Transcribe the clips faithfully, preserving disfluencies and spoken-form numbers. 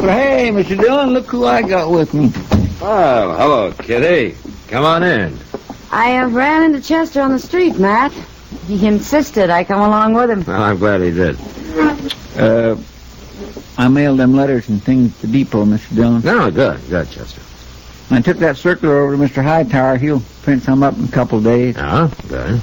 hey, Mister Dillon, look who I got with me. Oh, hello, Kitty. Come on in. I uh, ran into Chester on the street, Matt. He insisted I come along with him. Well, I'm glad he did. Uh, I mailed them letters and things to the depot, Mister Dillon. No, good, good, Chester. I took that circular over to Mister Hightower. He'll print some up in a couple of days. Oh, good.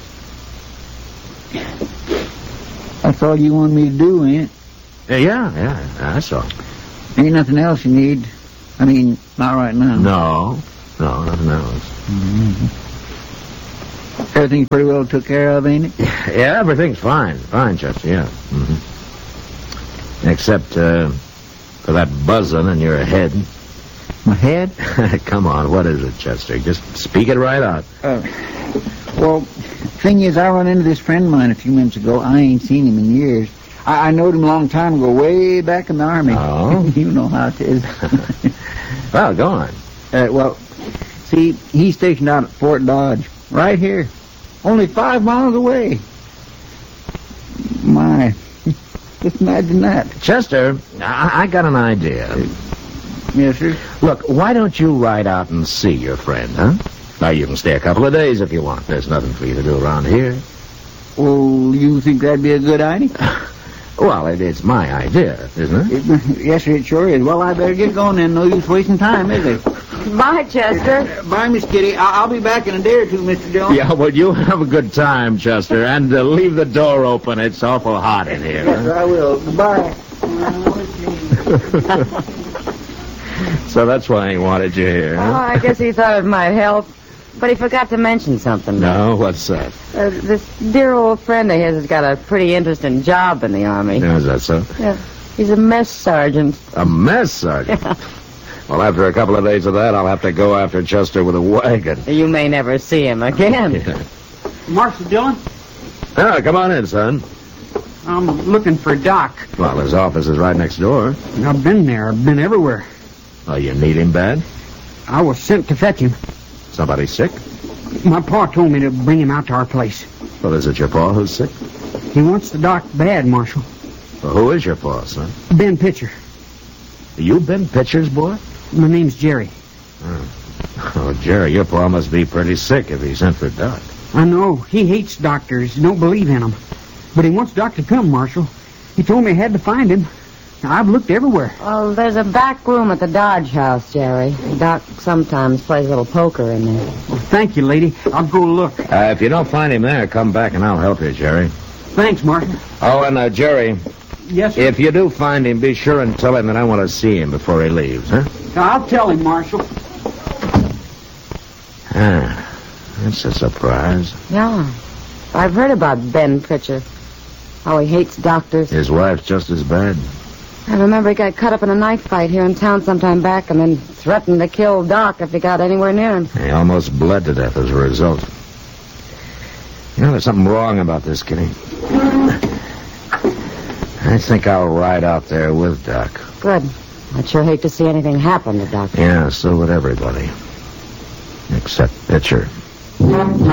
That's all you want me to do, ain't it? Yeah, yeah, yeah, that's all. Ain't nothing else you need. I mean, not right now. No, no, nothing else. Mm-hmm. Everything pretty well took care of, ain't it? Yeah, everything's fine. Fine, Chester, yeah. Mm-hmm. Except uh, for that buzzing in your head. My head? Come on, what is it, Chester? Just speak it right out. Uh, well, thing is, I run into this friend of mine a few minutes ago. I ain't seen him in years. I, I knowed him a long time ago, way back in the Army. Oh? You know how it is. Well, go on. Uh, well, see, he's stationed out at Fort Dodge, right here. Only five miles away. My, just imagine that. Chester, I, I got an idea. Yes, sir? Look, why don't you ride out and see your friend, huh? Now, you can stay a couple of days if you want. There's nothing for you to do around here. Well, you think that'd be a good idea? Well, it, it's my idea, isn't it? it? Yes, sir, it sure is. Well, I better get going then. No use wasting time, is it? Bye, Chester. Uh, bye, Miss Kitty. I- I'll be back in a day or two, Mister Dillon. Yeah, well, you have a good time, Chester, and uh, leave the door open. It's awful hot in here. Yes, sir, I will. Goodbye. So that's why he wanted you here, Oh, huh? I guess he thought it might help. But he forgot to mention something. No, what's that? Uh, this dear old friend of his has got a pretty interesting job in the Army. Yeah, is that so? Yeah. He's a mess sergeant. A mess sergeant? Yeah. Well, after a couple of days of that, I'll have to go after Chester with a wagon. You may never see him again. Yeah. Marshal Dillon, Ah, come on in, son. I'm looking for Doc. Well, his office is right next door. I've been there. I've been everywhere. Oh, you need him bad? I was sent to fetch him. Somebody sick? My pa told me to bring him out to our place. Well, is it your pa who's sick? He wants the doc bad, Marshal. Well, who is your pa, son? Ben Pitcher. You been Pitcher's boy? My name's Jerry. Oh. Oh, Jerry, your pa must be pretty sick if he sent for Doc. I know. He hates doctors. He don't believe in them. But he wants Doc to come, Marshal. He told me I had to find him. I've looked everywhere. Well, there's a back room at the Dodge house, Jerry. Doc sometimes plays a little poker in there. Well, thank you, lady. I'll go look. Uh, if you don't find him there, come back and I'll help you, Jerry. Thanks, Marshal. Oh, and uh, Jerry, Yes, sir. if you do find him, be sure and tell him that I want to see him before he leaves, huh? I'll tell him, Marshal. Ah, that's a surprise. Yeah. I've heard about Ben Pitcher. How he hates doctors. His wife's just as bad. I remember he got caught up in a knife fight here in town sometime back and then threatened to kill Doc if he got anywhere near him. He almost bled to death as a result. You know, there's something wrong about this, Kitty. I think I'll ride out there with Doc. Good. I'd sure hate to see anything happen to Doc. Yeah, so would everybody. Except Pitcher.